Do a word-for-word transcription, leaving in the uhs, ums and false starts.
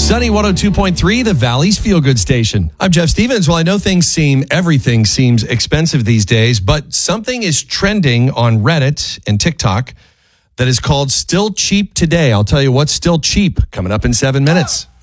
Sunny one oh two point three, the Valley's Feel Good Station. I'm Jeff Stevens. Well, I know things seem, everything seems expensive these days, but something is trending on Reddit and TikTok that is called Still Cheap Today. I'll tell you what's still cheap coming up in seven minutes.